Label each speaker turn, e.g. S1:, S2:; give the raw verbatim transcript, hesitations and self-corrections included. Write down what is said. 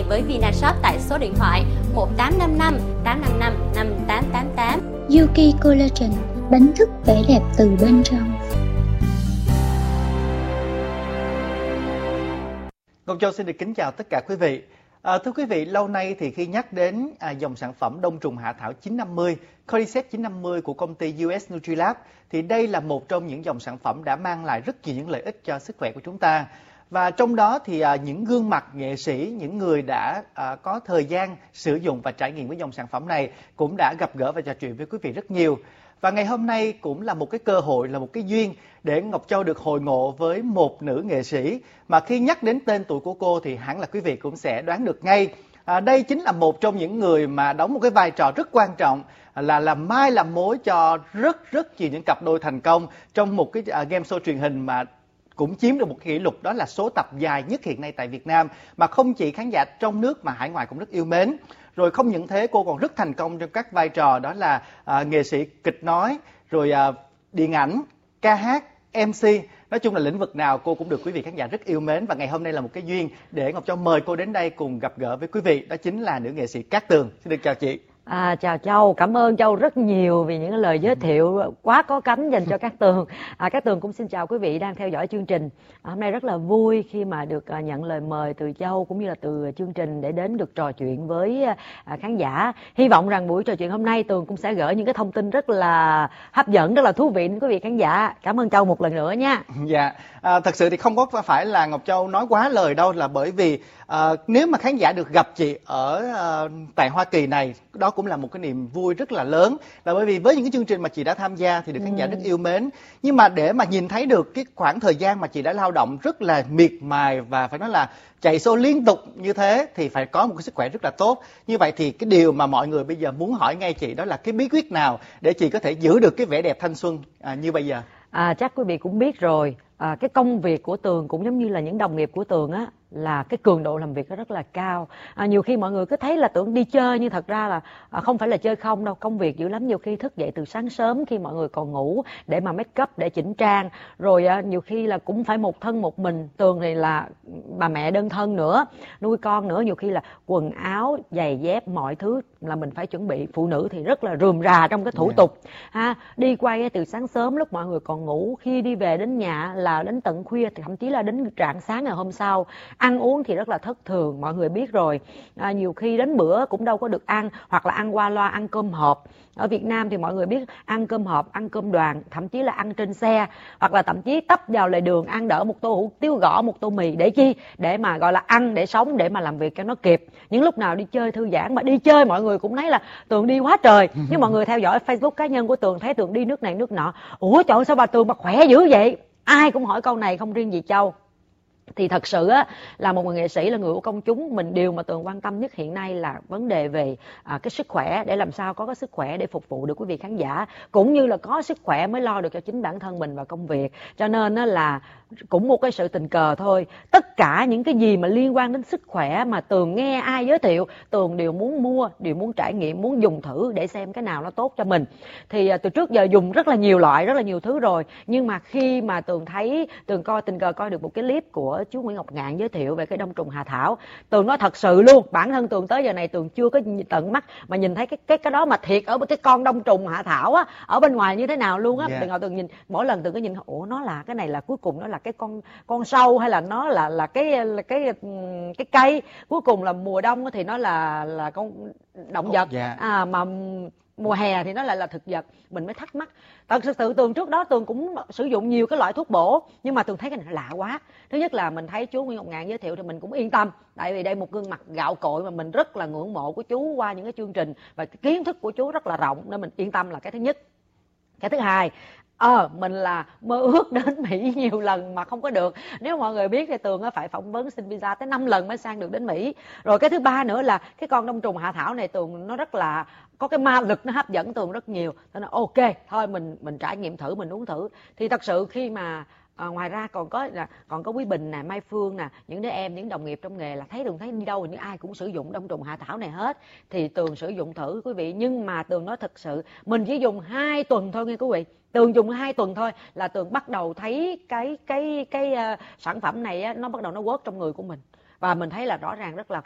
S1: với Vinashop tại số điện thoại một tám năm năm tám năm năm năm tám tám tám.
S2: Yuki Collagen, đánh thức vẻ đẹp từ bên trong.
S3: Ngọc Châu xin được kính chào tất cả quý vị. À, thưa quý vị, lâu nay thì khi nhắc đến à, dòng sản phẩm đông trùng hạ thảo chín năm mươi, Cordyceps chín năm mươi của công ty u ét Nutrilab, thì đây là một trong những dòng sản phẩm đã mang lại rất nhiều những lợi ích cho sức khỏe của chúng ta. Và trong đó thì à, những gương mặt nghệ sĩ, những người đã à, có thời gian sử dụng và trải nghiệm với dòng sản phẩm này cũng đã gặp gỡ và trò chuyện với quý vị rất nhiều. Và ngày hôm nay cũng là một cái cơ hội, là một cái duyên để Ngọc Châu được hội ngộ với một nữ nghệ sĩ mà khi nhắc đến tên tuổi của cô thì hẳn là quý vị cũng sẽ đoán được ngay. À, đây chính là một trong những người mà đóng một cái vai trò rất quan trọng, là làm mai làm mối cho rất rất nhiều những cặp đôi thành công trong một cái uh, game show truyền hình mà cũng chiếm được một kỷ lục, đó là số tập dài nhất hiện nay tại Việt Nam, mà không chỉ khán giả trong nước mà hải ngoại cũng rất yêu mến. Rồi không những thế, cô còn rất thành công trong các vai trò đó là à, nghệ sĩ kịch nói, rồi à, điện ảnh, ca hát, em xê. Nói chung là lĩnh vực nào cô cũng được quý vị khán giả rất yêu mến. Và ngày hôm nay là một cái duyên để Ngọc Châu mời cô đến đây cùng gặp gỡ với quý vị. Đó chính là nữ nghệ sĩ Cát Tường. Xin được chào chị.
S4: À, chào Châu, cảm ơn Châu rất nhiều vì những lời giới thiệu quá có cánh dành cho Cát Tường. À, Cát Tường cũng xin chào quý vị đang theo dõi chương trình. À, hôm nay rất là vui khi mà được à, nhận lời mời từ Châu cũng như là từ chương trình để đến được trò chuyện với à, khán giả. Hy vọng rằng buổi trò chuyện hôm nay Tường cũng sẽ gửi những cái thông tin rất là hấp dẫn, rất là thú vị đến quý vị khán giả. Cảm ơn Châu một lần nữa nha.
S3: Dạ, à, thật sự thì không có phải là Ngọc Châu nói quá lời đâu, là bởi vì à, nếu mà khán giả được gặp chị ở à, tại Hoa Kỳ này, đó cũng là một cái niềm vui rất là lớn, là bởi vì với những cái chương trình mà chị đã tham gia thì được khán giả rất yêu mến. Nhưng mà để mà nhìn thấy được cái khoảng thời gian mà chị đã lao động rất là miệt mài và phải nói là chạy show liên tục như thế thì phải có một cái sức khỏe rất là tốt. Như vậy thì cái điều mà mọi người bây giờ muốn hỏi ngay chị đó là cái bí quyết nào để chị có thể giữ được cái vẻ đẹp thanh xuân à, như bây giờ?
S4: À, chắc quý vị cũng biết rồi, à, cái công việc của Tường cũng giống như là những đồng nghiệp của Tường á, là cái cường độ làm việc nó rất là cao. À, nhiều khi mọi người cứ thấy là Tưởng đi chơi, nhưng thật ra là à, không phải là chơi không đâu, công việc dữ lắm. Nhiều khi thức dậy từ sáng sớm khi mọi người còn ngủ để mà make up, để chỉnh trang, rồi à, nhiều khi là cũng phải một thân một mình. Tường thì là bà mẹ đơn thân nữa, nuôi con nữa, nhiều khi là quần áo, giày dép, mọi thứ là mình phải chuẩn bị. Phụ nữ thì rất là rườm rà trong cái thủ yeah. tục ha, đi quay từ sáng sớm lúc mọi người còn ngủ, khi đi về đến nhà là đến tận khuya, thậm chí là đến rạng sáng ngày hôm sau. Ăn uống thì rất là thất thường, mọi người biết rồi. À, nhiều khi đến bữa cũng đâu có được ăn, hoặc là ăn qua loa, ăn cơm hộp. Ở Việt Nam thì mọi người biết ăn cơm hộp, ăn cơm đoàn, thậm chí là ăn trên xe, hoặc là thậm chí tấp vào lề đường ăn đỡ một tô hủ tiếu gõ, một tô mì. Để chi? Để mà gọi là ăn để sống, để mà làm việc cho nó kịp. Những lúc nào đi chơi thư giãn, mà đi chơi mọi người cũng thấy là Tường đi quá trời. Nhưng mọi người theo dõi Facebook cá nhân của Tường thấy Tường đi nước này nước nọ. Ủa trời ơi, sao bà Tường bà khỏe dữ vậy? Ai cũng hỏi câu này, không riêng gì Châu. Thì thật sự á, là một người nghệ sĩ, là người của công chúng, mình điều mà Tường quan tâm nhất hiện nay là vấn đề về à, cái sức khỏe, để làm sao có cái sức khỏe để phục vụ được quý vị khán giả, cũng như là có sức khỏe mới lo được cho chính bản thân mình và công việc. Cho nên á, là cũng một cái sự tình cờ thôi, tất cả những cái gì mà liên quan đến sức khỏe mà Tường nghe ai giới thiệu, Tường đều muốn mua, đều muốn trải nghiệm, muốn dùng thử để xem cái nào nó tốt cho mình. Thì à, từ trước giờ dùng rất là nhiều loại, rất là nhiều thứ rồi, nhưng mà khi mà Tường thấy, Tường coi tình cờ coi được một cái clip của chú Nguyễn Ngọc Ngạn giới thiệu về cái đông trùng hạ thảo, Tường nói thật sự luôn, bản thân Tường tới giờ này Tường chưa có tận mắt mà nhìn thấy cái cái cái đó mà thiệt ở cái con đông trùng hạ thảo á, ở bên ngoài như thế nào luôn á. Yeah. Tường ngồi Tường nhìn, mỗi lần Tường cứ nhìn, ủa nó là cái này là cuối cùng nó là cái con con sâu, hay là nó là là cái là cái cái cây, cuối cùng là mùa đông thì nó là là con động vật. Yeah. À, mà mùa hè thì nó lại là thực vật. Mình mới thắc mắc. Thật sự Tường trước đó Tường cũng sử dụng nhiều cái loại thuốc bổ, nhưng mà Tường thấy cái này lạ quá. Thứ nhất là mình thấy chú Nguyễn Ngọc Ngạn giới thiệu thì mình cũng yên tâm, tại vì đây một gương mặt gạo cội mà mình rất là ngưỡng mộ của chú qua những cái chương trình, và cái kiến thức của chú rất là rộng, nên mình yên tâm là cái thứ nhất. Cái thứ hai, ờ mình là mơ ước đến Mỹ nhiều lần mà không có được. Nếu mọi người biết thì Tường phải phỏng vấn xin visa tới năm lần mới sang được đến Mỹ. Rồi cái thứ ba nữa là cái con đông trùng hạ thảo này Tường nó rất là có cái ma lực, nó hấp dẫn Tường rất nhiều. Thế nên ok, thôi mình mình trải nghiệm thử, mình uống thử. Thì thật sự khi mà À, ngoài ra còn có là còn có Quý Bình nè, Mai Phương nè, những đứa em, những đồng nghiệp trong nghề là thấy Tường thấy đi đâu những ai cũng sử dụng đông trùng hạ thảo này hết, thì Tường sử dụng thử quý vị. Nhưng mà Tường nói thật sự mình chỉ dùng hai tuần thôi nghe quý vị. Tường dùng hai tuần thôi là Tường bắt đầu thấy cái cái cái uh, sản phẩm này á, nó bắt đầu nó work trong người của mình, và mình thấy là rõ ràng rất là